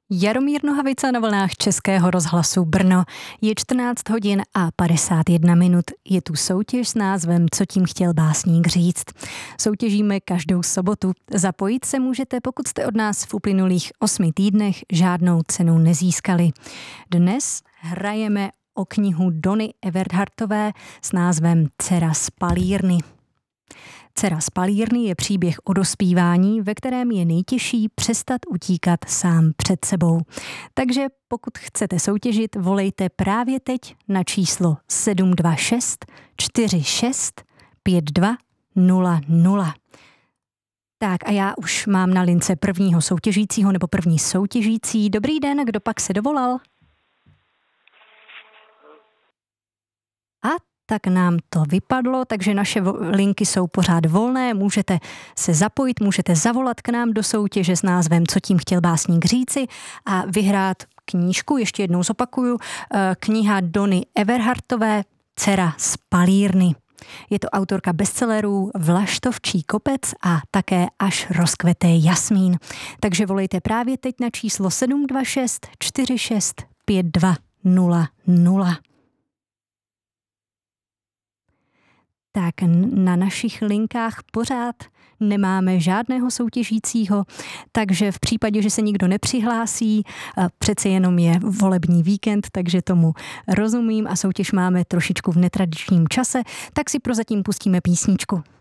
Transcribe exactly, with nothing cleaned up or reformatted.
Jaromír Nohavica na vlnách Českého rozhlasu Brno. Je čtrnáct hodin a padesát jedna minut. Je tu soutěž s názvem Co tím chtěl básník říct. Soutěžíme každou sobotu. Zapojit se můžete, pokud jste od nás v uplynulých osmi týdnech žádnou cenu nezískali. Dnes hrajeme o knihu Dony Everhartové s názvem Dcera z palírny. Dcera z palírny je příběh o dospívání, ve kterém je nejtěžší přestat utíkat sám před sebou. Takže pokud chcete soutěžit, volejte právě teď na číslo sedm dva šest čtyři šest pět dva nula nula. Tak a já už mám na lince prvního soutěžícího nebo první soutěžící. Dobrý den, kdo pak se dovolal? A tak nám to vypadlo, takže naše linky jsou pořád volné, můžete se zapojit, můžete zavolat k nám do soutěže s názvem Co tím chtěl básník říci a vyhrát knížku, ještě jednou zopakuju, kniha Dony Everhartové Dcera z palírny. Je to autorka bestsellerů Vlaštovčí kopec a také Až rozkvete jasmín. Takže volejte právě teď na číslo sedm dva šest čtyři šest pět dva nula nula. Tak na našich linkách pořád nemáme žádného soutěžícího, takže v případě, že se nikdo nepřihlásí, přece jenom je volební víkend, takže tomu rozumím a soutěž máme trošičku v netradičním čase, tak si prozatím pustíme písničku.